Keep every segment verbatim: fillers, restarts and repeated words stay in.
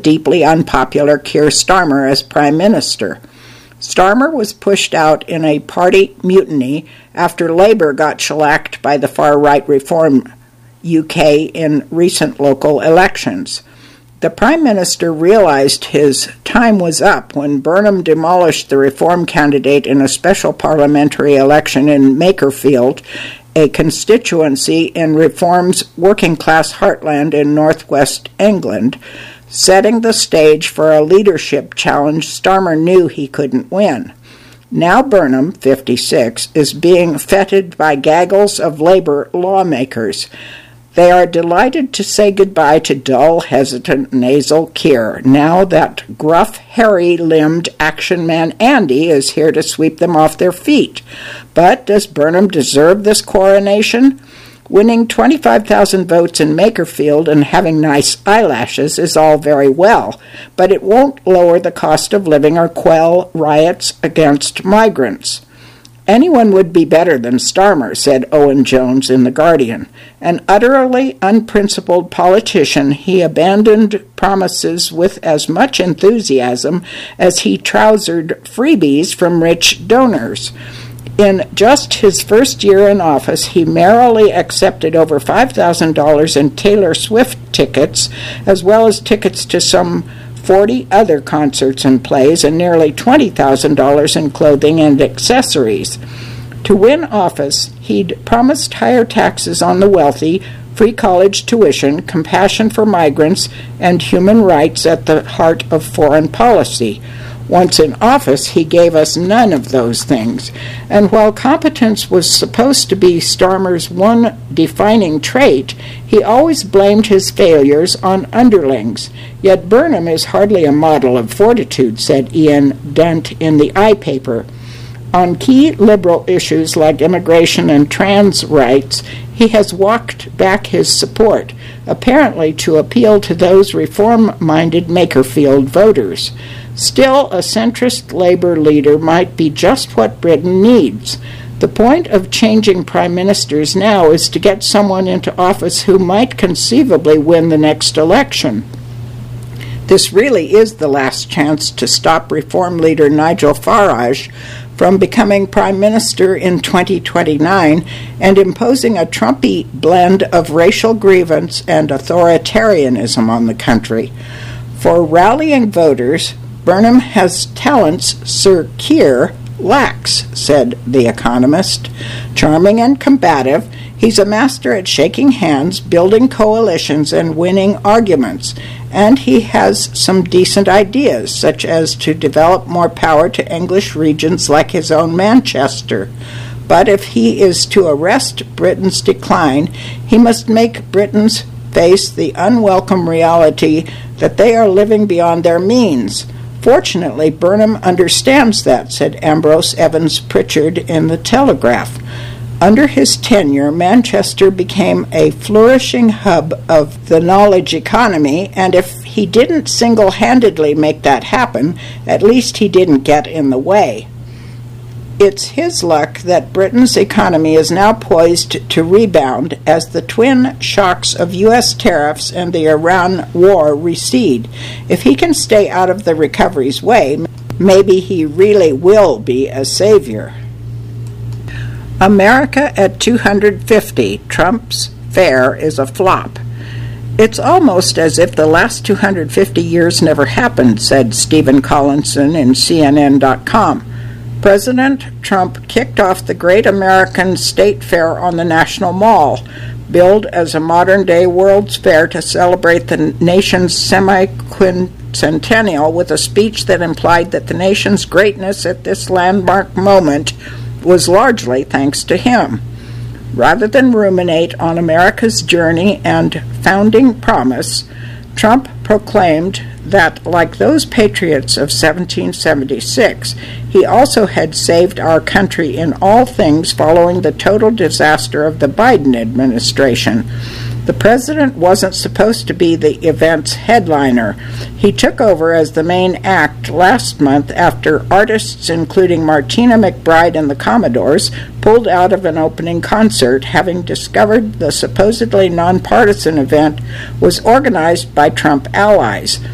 deeply unpopular Keir Starmer as Prime Minister. Starmer was pushed out in a party mutiny after Labour got shellacked by the far-right Reform U K in recent local elections. The Prime Minister realized his time was up when Burnham demolished the Reform candidate in a special parliamentary election in Makerfield, a constituency in Reform's working-class heartland in northwest England, setting the stage for a leadership challenge Starmer knew he couldn't win. Now Burnham, fifty-six, is being feted by gaggles of Labour lawmakers. They are delighted to say goodbye to dull, hesitant, nasal Keir, now that gruff, hairy-limbed action man Andy is here to sweep them off their feet. But does Burnham deserve this coronation? Winning twenty-five thousand votes in Makerfield and having nice eyelashes is all very well, but it won't lower the cost of living or quell riots against migrants. Anyone would be better than Starmer, said Owen Jones in The Guardian. An utterly unprincipled politician, he abandoned promises with as much enthusiasm as he trousered freebies from rich donors. In just his first year in office, he merrily accepted over five thousand dollars in Taylor Swift tickets, as well as tickets to some forty other concerts and plays, and nearly twenty thousand dollars in clothing and accessories. To win office, he'd promised higher taxes on the wealthy, free college tuition, compassion for migrants, and human rights at the heart of foreign policy. Once in office, he gave us none of those things. And while competence was supposed to be Starmer's one defining trait, he always blamed his failures on underlings. Yet Burnham is hardly a model of fortitude, said Ian Dunt in the I paper. On key liberal issues like immigration and trans rights, he has walked back his support, apparently to appeal to those reform-minded Makerfield voters. Still, a centrist Labour leader might be just what Britain needs. The point of changing prime ministers now is to get someone into office who might conceivably win the next election. This really is the last chance to stop Reform leader Nigel Farage from becoming Prime Minister in twenty twenty-nine and imposing a Trumpy blend of racial grievance and authoritarianism on the country. For rallying voters, Burnham has talents Sir Keir lacks, said The Economist. Charming and combative, he's a master at shaking hands, building coalitions, and winning arguments. And he has some decent ideas, such as to develop more power to English regions like his own Manchester. But if he is to arrest Britain's decline, he must make Britons face the unwelcome reality that they are living beyond their means. Fortunately, Burnham understands that, said Ambrose Evans Pritchard in The Telegraph. Under his tenure, Manchester became a flourishing hub of the knowledge economy, and if he didn't single-handedly make that happen, at least he didn't get in the way. It's his luck that Britain's economy is now poised to rebound as the twin shocks of U S tariffs and the Iran war recede. If he can stay out of the recovery's way, maybe he really will be a savior. America at two hundred fifty. Trump's fare is a flop. It's almost as if the last two hundred fifty years never happened, said Stephen Collinson in C N N dot com. President Trump kicked off the Great American State Fair on the National Mall, billed as a modern-day World's Fair to celebrate the nation's semi-quincentennial with a speech that implied that the nation's greatness at this landmark moment was largely thanks to him. Rather than ruminate on America's journey and founding promise, Trump proclaimed that, like those patriots of seventeen seventy-six, he also had saved our country in all things following the total disaster of the Biden administration. The president wasn't supposed to be the event's headliner. He took over as the main act last month after artists including Martina McBride and the Commodores pulled out of an opening concert, having discovered the supposedly nonpartisan event was organized by Trump allies.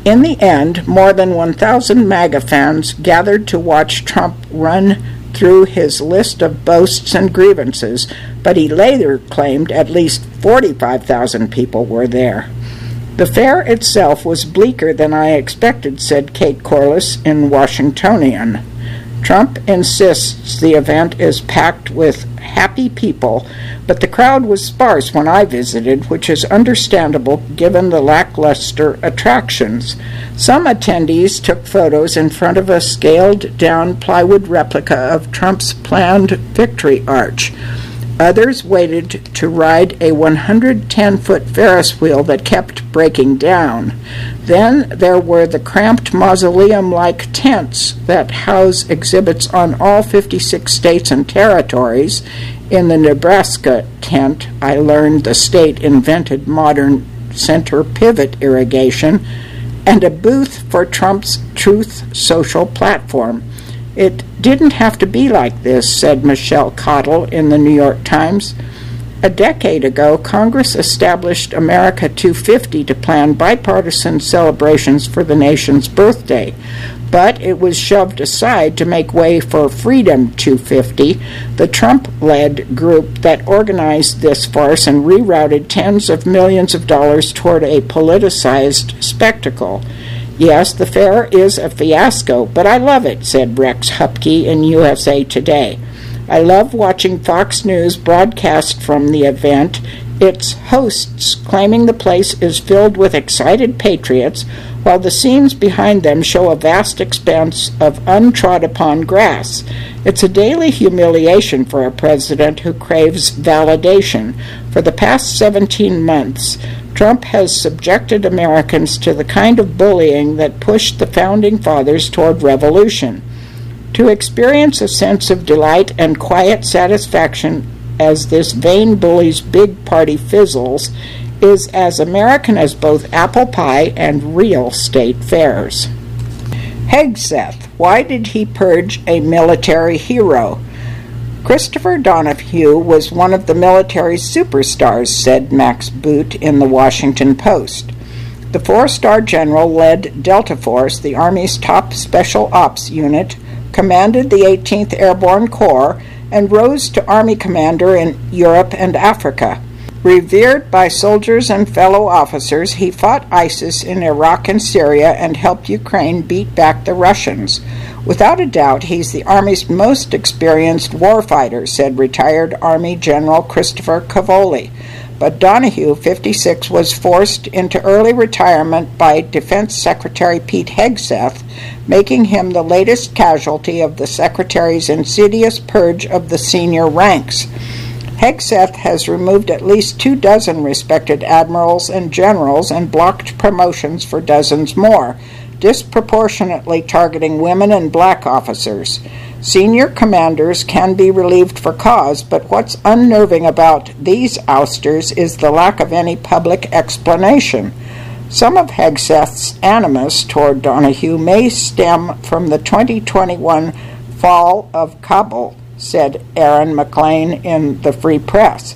In the end, more than one thousand MAGA fans gathered to watch Trump run through his list of boasts and grievances, but he later claimed at least forty-five thousand people were there. The fair itself was bleaker than I expected, said Kate Corliss in Washingtonian. Trump insists the event is packed with happy people, but the crowd was sparse when I visited, which is understandable given the lackluster attractions. Some attendees took photos in front of a scaled-down plywood replica of Trump's planned victory arch. Others waited to ride a one hundred ten foot Ferris wheel that kept breaking down. Then there were the cramped mausoleum-like tents that house exhibits on all fifty-six states and territories. In the Nebraska tent, I learned the state invented modern center pivot irrigation, and a booth for Trump's Truth Social platform. It didn't have to be like this, said Michelle Cottle in the New York Times. A decade ago, Congress established America two fifty to plan bipartisan celebrations for the nation's birthday, but it was shoved aside to make way for Freedom two fifty, the Trump-led group that organized this farce and rerouted tens of millions of dollars toward a politicized spectacle. Yes, the fair is a fiasco, but I love it, said Rex Hupke in U S A Today. I love watching Fox News broadcast from the event, its hosts claiming the place is filled with excited patriots, while the scenes behind them show a vast expanse of untrodden-upon grass. It's a daily humiliation for a president who craves validation. For the past seventeen months, Trump has subjected Americans to the kind of bullying that pushed the Founding Fathers toward revolution. To experience a sense of delight and quiet satisfaction as this vain bully's big party fizzles is as American as both apple pie and real state fairs. Hegseth, why did he purge a military hero? Christopher Donahue was one of the military's superstars, said Max Boot in the Washington Post. The four-star general led Delta Force, the Army's top special ops unit, commanded the eighteenth Airborne Corps, and rose to Army commander in Europe and Africa. Revered by soldiers and fellow officers, he fought ISIS in Iraq and Syria and helped Ukraine beat back the Russians. Without a doubt, he's the Army's most experienced warfighter, said retired Army General Christopher Cavoli. But Donahue, fifty-six, was forced into early retirement by Defense Secretary Pete Hegseth, making him the latest casualty of the Secretary's insidious purge of the senior ranks. Hegseth has removed at least two dozen respected admirals and generals and blocked promotions for dozens more, disproportionately targeting women and black officers. Senior commanders can be relieved for cause, but what's unnerving about these ousters is the lack of any public explanation. Some of Hegseth's animus toward Donahue may stem from the twenty twenty-one fall of Kabul, said Aaron McLean in the Free Press.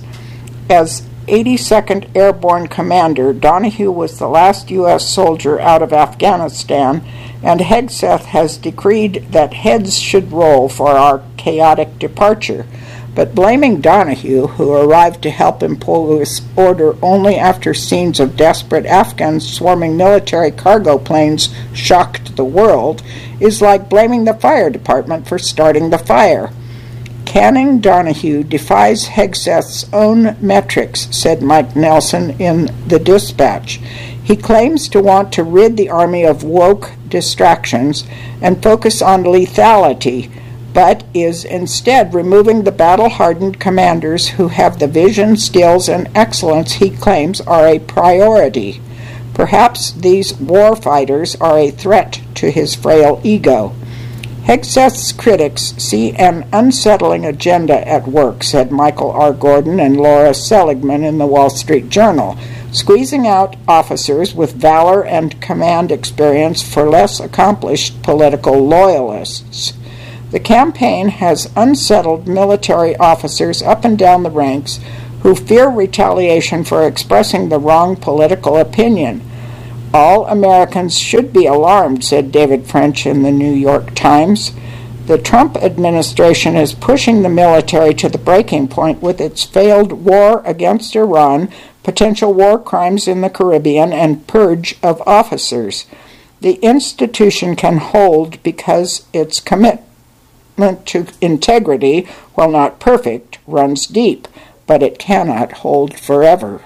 As eighty-second Airborne Commander, Donahue was the last U S soldier out of Afghanistan, and Hegseth has decreed that heads should roll for our chaotic departure. But blaming Donahue, who arrived to help impose order only after scenes of desperate Afghans swarming military cargo planes shocked the world, is like blaming the fire department for starting the fire. Canning Donahue defies Hegseth's own metrics, said Mike Nelson in The Dispatch. He claims to want to rid the Army of woke distractions and focus on lethality, but is instead removing the battle-hardened commanders who have the vision, skills, and excellence he claims are a priority. Perhaps these war fighters are a threat to his frail ego. Hegseth's critics see an unsettling agenda at work, said Michael R. Gordon and Laura Seligman in the Wall Street Journal, squeezing out officers with valor and command experience for less accomplished political loyalists. The campaign has unsettled military officers up and down the ranks who fear retaliation for expressing the wrong political opinion. All Americans should be alarmed, said David French in the New York Times. The Trump administration is pushing the military to the breaking point with its failed war against Iran, potential war crimes in the Caribbean, and purge of officers. The institution can hold because its commitment to integrity, while not perfect, runs deep, but it cannot hold forever.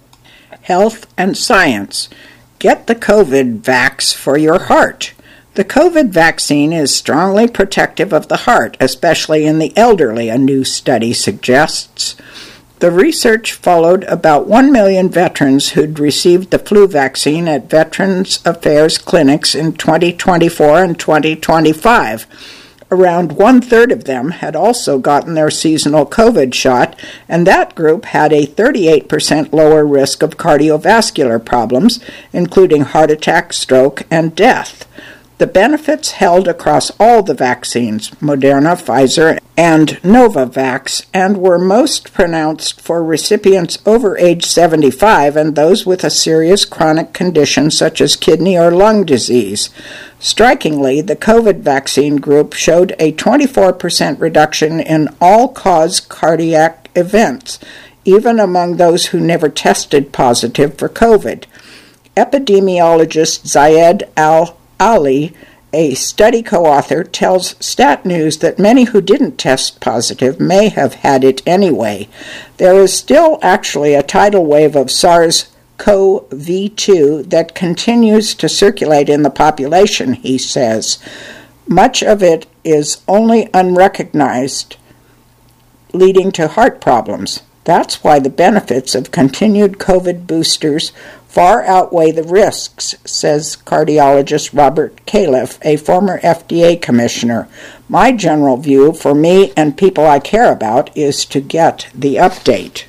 Health and science. Get the COVID vax for your heart. The COVID vaccine is strongly protective of the heart, especially in the elderly, a new study suggests. The research followed about one million veterans who'd received the flu vaccine at Veterans Affairs clinics in twenty twenty-four and twenty twenty-five. Around one-third of them had also gotten their seasonal COVID shot, and that group had a thirty-eight percent lower risk of cardiovascular problems, including heart attack, stroke, and death. The benefits held across all the vaccines, Moderna, Pfizer, and Novavax, and were most pronounced for recipients over age seventy-five and those with a serious chronic condition such as kidney or lung disease. Strikingly, the COVID vaccine group showed a twenty-four percent reduction in all-cause cardiac events, even among those who never tested positive for COVID. Epidemiologist Zayed Al Ali, a study co-author, tells Stat News that many who didn't test positive may have had it anyway. There is still actually a tidal wave of SARS-C o V two that continues to circulate in the population, he says. Much of it is only unrecognized, leading to heart problems. That's why the benefits of continued COVID boosters far outweigh the risks, says cardiologist Robert Califf, a former F D A commissioner. My general view for me and people I care about is to get the update.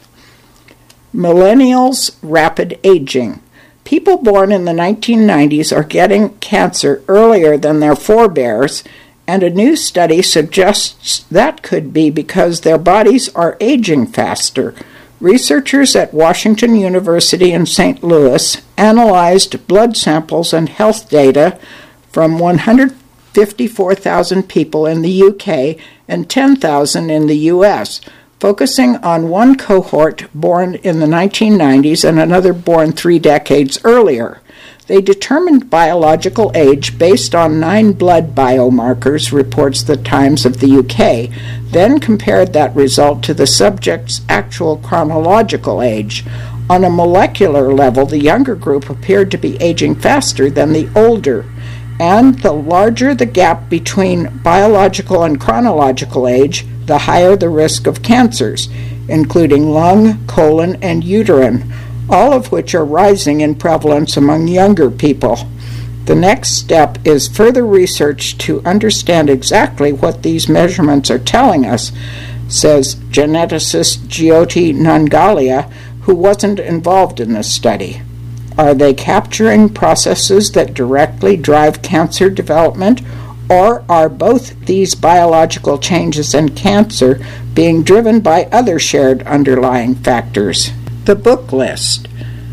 Millennials' rapid aging. People born in the nineteen nineties are getting cancer earlier than their forebears, and a new study suggests that could be because their bodies are aging faster. Researchers at Washington University in Saint Louis analyzed blood samples and health data from one hundred fifty-four thousand people in the U K and ten thousand in the U S, focusing on one cohort born in the nineteen nineties and another born three decades earlier. They determined biological age based on nine blood biomarkers, reports the Times of the U K, then compared that result to the subject's actual chronological age. On a molecular level, the younger group appeared to be aging faster than the older, and the larger the gap between biological and chronological age, the higher the risk of cancers, including lung, colon, and uterine, all of which are rising in prevalence among younger people. The next step is further research to understand exactly what these measurements are telling us, says geneticist Jyoti Nangalia, who wasn't involved in this study. Are they capturing processes that directly drive cancer development, or are both these biological changes and cancer being driven by other shared underlying factors? The book list.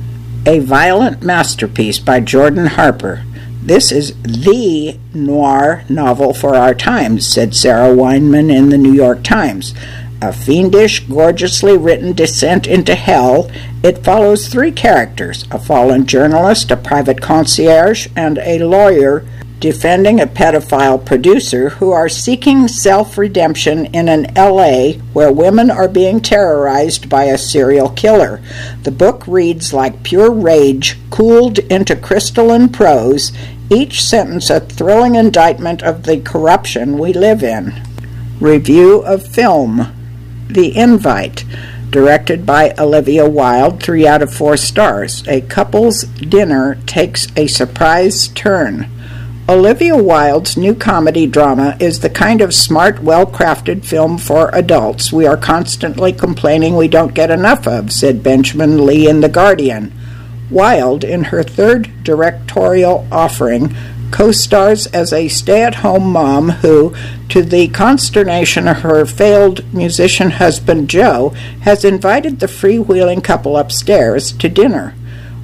A Violent Masterpiece by Jordan Harper. This is the noir novel for our times, said Sarah Weinman in the New York Times. A fiendish, gorgeously written descent into hell, it follows three characters, a fallen journalist, a private concierge, and a lawyer defending a pedophile producer who are seeking self-redemption in an L A where women are being terrorized by a serial killer. The book reads like pure rage, cooled into crystalline prose, each sentence a thrilling indictment of the corruption we live in. Review of film. The Invite, directed by Olivia Wilde, three out of four stars. A couple's dinner takes a surprise turn. Olivia Wilde's new comedy drama is the kind of smart, well-crafted film for adults we are constantly complaining we don't get enough of, said Benjamin Lee in The Guardian. Wilde, in her third directorial offering, co-stars as a stay-at-home mom who, to the consternation of her failed musician husband Joe, has invited the freewheeling couple upstairs to dinner.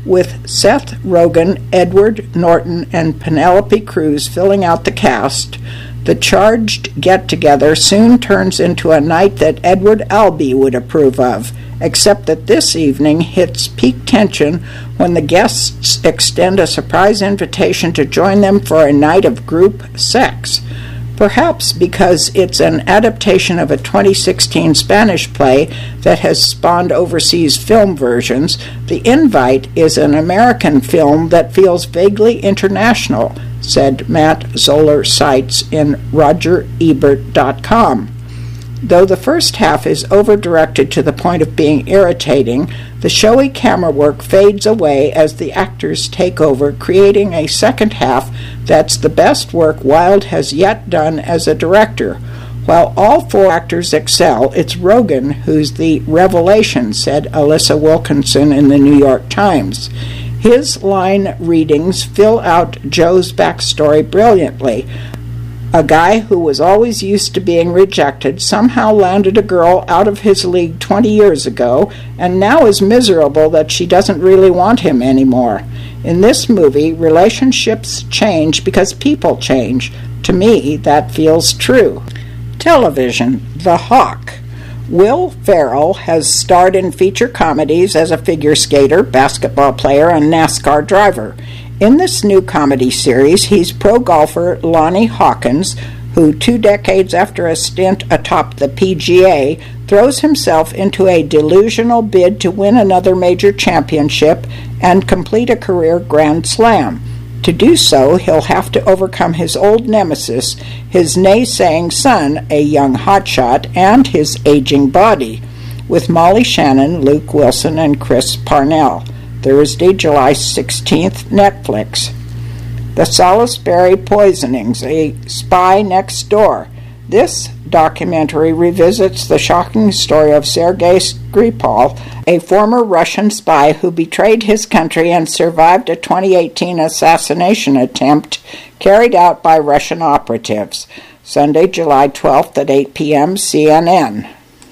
With Seth Rogen, Edward Norton, and Penelope Cruz filling out the cast, the charged get-together soon turns into a night that Edward Albee would approve of, except that this evening hits peak tension when the guests extend a surprise invitation to join them for a night of group sex. Perhaps because it's an adaptation of a twenty sixteen Spanish play that has spawned overseas film versions, The Invite is an American film that feels vaguely international, said Matt Zoller Seitz in Roger Ebert dot com. Though the first half is over-directed to the point of being irritating, the showy camera work fades away as the actors take over, creating a second half that's the best work Wilde has yet done as a director. While all four actors excel, it's Rogen who's the revelation, said Alyssa Wilkinson in the New York Times. His line readings fill out Joe's backstory brilliantly. A guy who was always used to being rejected somehow landed a girl out of his league twenty years ago and now is miserable that she doesn't really want him anymore. In this movie, relationships change because people change. To me, that feels true. Television, The Hawk. Will Ferrell has starred in feature comedies as a figure skater, basketball player, and NASCAR driver. In this new comedy series, he's pro golfer Lonnie Hawkins, who two decades after a stint atop the P G A, throws himself into a delusional bid to win another major championship and complete a career Grand Slam. To do so, he'll have to overcome his old nemesis, his naysaying son, a young hotshot, and his aging body, with Molly Shannon, Luke Wilson, and Chris Parnell. Thursday, July sixteenth, Netflix. The Salisbury Poisonings, A Spy Next Door. This documentary revisits the shocking story of Sergei Skripal, a former Russian spy who betrayed his country and survived a twenty eighteen assassination attempt carried out by Russian operatives. Sunday, July twelfth at eight p.m., C N N.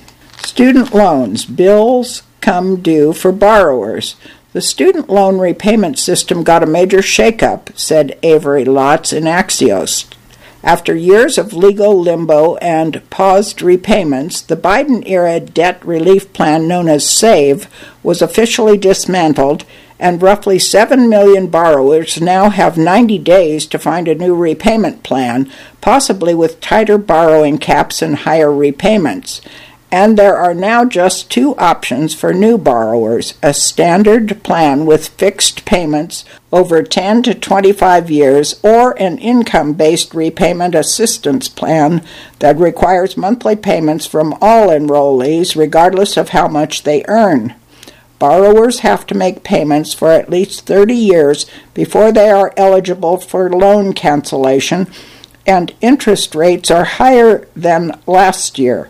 Student loans. Bills come due for borrowers. The student loan repayment system got a major shakeup, said Avery Lotz in Axios. After years of legal limbo and paused repayments, the Biden-era debt relief plan known as SAVE was officially dismantled, and roughly seven million borrowers now have ninety days to find a new repayment plan, possibly with tighter borrowing caps and higher repayments. And there are now just two options for new borrowers: a standard plan with fixed payments over ten to twenty-five years, or an income-based repayment assistance plan that requires monthly payments from all enrollees regardless of how much they earn. Borrowers have to make payments for at least thirty years before they are eligible for loan cancellation, and interest rates are higher than last year.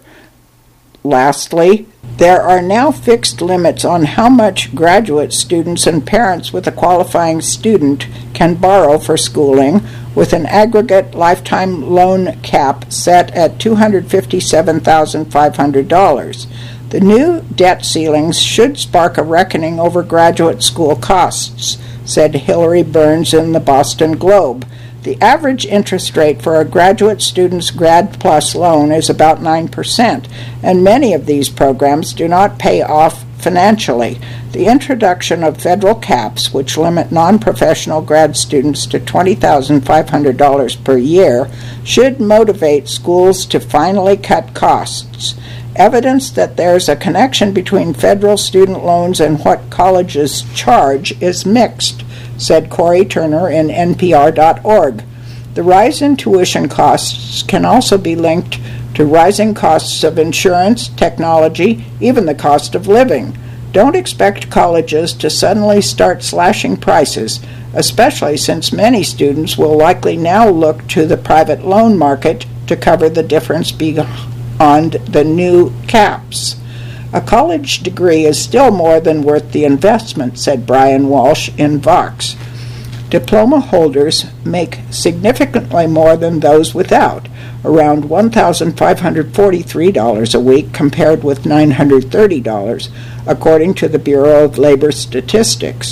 Lastly, there are now fixed limits on how much graduate students and parents with a qualifying student can borrow for schooling, with an aggregate lifetime loan cap set at two hundred fifty-seven thousand five hundred dollars. The new debt ceilings should spark a reckoning over graduate school costs, said Hillary Burns in the Boston Globe. The average interest rate for a graduate student's Grad Plus loan is about nine percent, and many of these programs do not pay off financially. The introduction of federal caps, which limit non-professional grad students to twenty thousand five hundred dollars per year, should motivate schools to finally cut costs. Evidence that there's a connection between federal student loans and what colleges charge is mixed, said Corey Turner in N P R dot org. The rise in tuition costs can also be linked to rising costs of insurance, technology, even the cost of living. Don't expect colleges to suddenly start slashing prices, especially since many students will likely now look to the private loan market to cover the difference beyond the new caps. A college degree is still more than worth the investment, said Brian Walsh in Vox. Diploma holders make significantly more than those without, around one thousand five hundred forty-three dollars a week compared with nine hundred thirty dollars, according to the Bureau of Labor Statistics.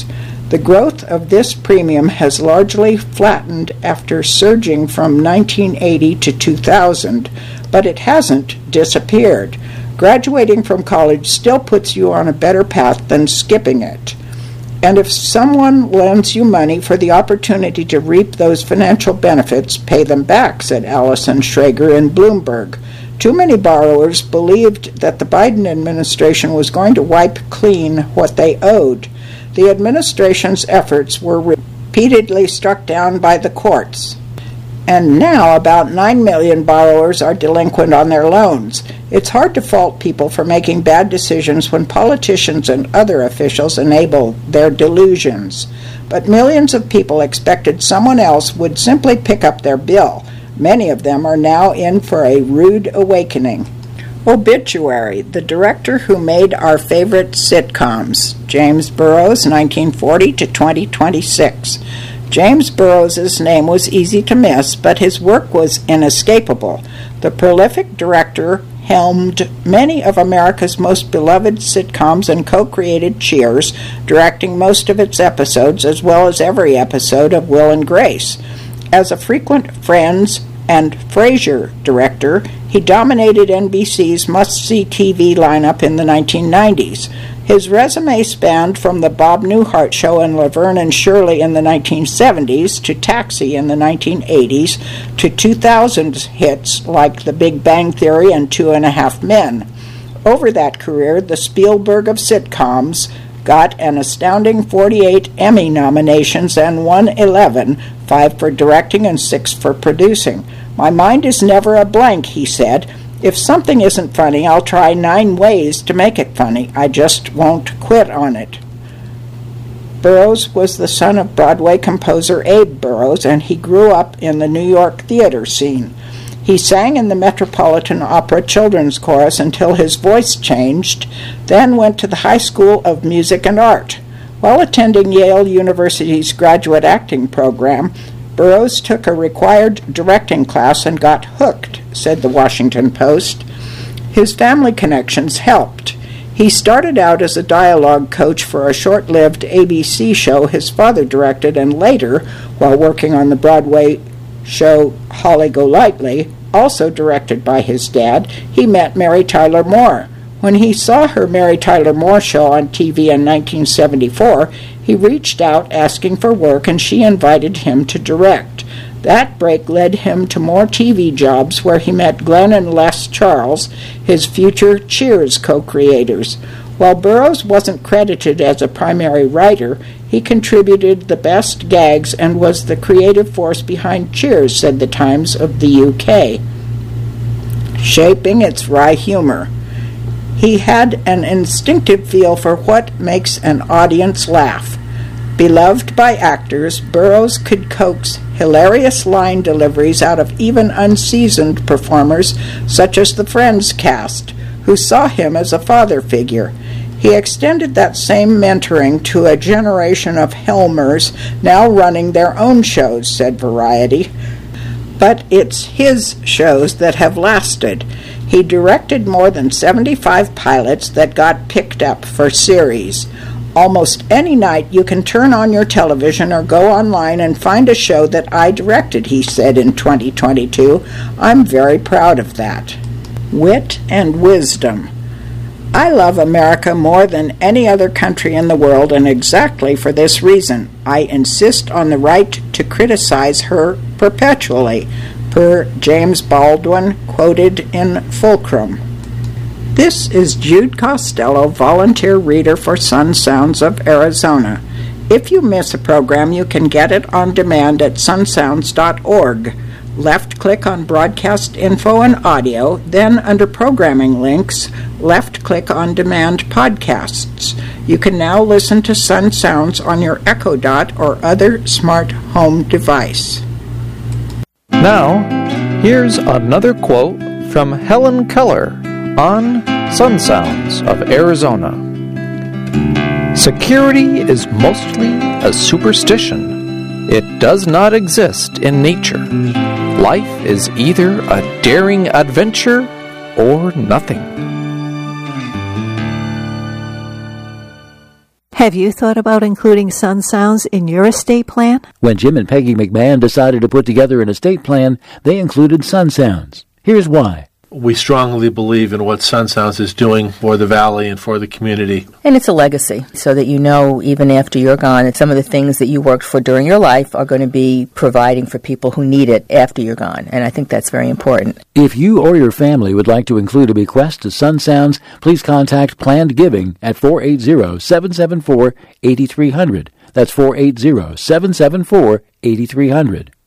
The growth of this premium has largely flattened after surging from nineteen eighty to two thousand, but it hasn't disappeared. Graduating from college still puts you on a better path than skipping it. And if someone lends you money for the opportunity to reap those financial benefits, pay them back, said Allison Schrager in Bloomberg. Too many borrowers believed that the Biden administration was going to wipe clean what they owed. The administration's efforts were repeatedly struck down by the courts. And now about nine million borrowers are delinquent on their loans. It's hard to fault people for making bad decisions when politicians and other officials enable their delusions. But millions of people expected someone else would simply pick up their bill. Many of them are now in for a rude awakening. Obituary: the director who made our favorite sitcoms, James Burrows, nineteen forty to twenty twenty-six. James Burrows' name was easy to miss, but his work was inescapable. The prolific director helmed many of America's most beloved sitcoms and co-created Cheers, directing most of its episodes as well as every episode of Will and Grace. As a frequent Friends and Frasier director, he dominated N B C's must-see T V lineup in the nineteen nineties. His resume spanned from The Bob Newhart Show and Laverne and Shirley in the nineteen seventies to Taxi in the nineteen eighties to two thousands hits like The Big Bang Theory and Two and a Half Men. Over that career, the Spielberg of sitcoms got an astounding forty-eight Emmy nominations and won eleven, five for directing and six for producing. "My mind is never a blank," he said. "If something isn't funny, I'll try nine ways to make it funny. I just won't quit on it." Burrows was the son of Broadway composer Abe Burrows, and he grew up in the New York theater scene. He sang in the Metropolitan Opera Children's Chorus until his voice changed, then went to the High School of Music and Art. While attending Yale University's graduate acting program, Burrows took a required directing class and got hooked, said the Washington Post. His family connections helped. He started out as a dialogue coach for a short-lived A B C show his father directed, and later, while working on the Broadway show Holly Golightly, also directed by his dad, he met Mary Tyler Moore. When he saw her Mary Tyler Moore show on T V in nineteen seventy-four, he reached out asking for work, and she invited him to direct. That break led him to more T V jobs where he met Glenn and Les Charles, his future Cheers co-creators. While Burrows wasn't credited as a primary writer, he contributed the best gags and was the creative force behind Cheers, said the Times of the U K, shaping its wry humor. He had an instinctive feel for what makes an audience laugh. Beloved by actors, Burrows could coax hilarious line deliveries out of even unseasoned performers such as the Friends cast, who saw him as a father figure. He extended that same mentoring to a generation of Helmers now running their own shows, said Variety. But it's his shows that have lasted. He directed more than seventy-five pilots that got picked up for series. Almost any night you can turn on your television or go online and find a show that I directed, he said in twenty twenty-two. I'm very proud of that. Wit and wisdom. I love America more than any other country in the world, and exactly for this reason. I insist on the right to criticize her perpetually, per James Baldwin, quoted in Fulcrum. This is Jude Costello, volunteer reader for Sun Sounds of Arizona. If you miss a program, you can get it on demand at sun sounds dot org. Left-click on Broadcast Info and Audio, then under Programming Links, left-click on Demand Podcasts. You can now listen to Sun Sounds on your Echo Dot or other smart home device. Now, here's another quote from Helen Keller on Sun Sounds of Arizona. Security is mostly a superstition. It does not exist in nature. Life is either a daring adventure or nothing. Have you thought about including sun sounds in your estate plan? When Jim and Peggy McMahon decided to put together an estate plan, they included sun sounds. Here's why. We strongly believe in what Sun Sounds is doing for the Valley and for the community. And it's a legacy, so that you know even after you're gone that some of the things that you worked for during your life are going to be providing for people who need it after you're gone. And I think that's very important. If you or your family would like to include a bequest to Sun Sounds, please contact Planned Giving at four eight zero, seven seven four, eight three zero zero. That's four eight zero, seven seven four, eight three zero zero.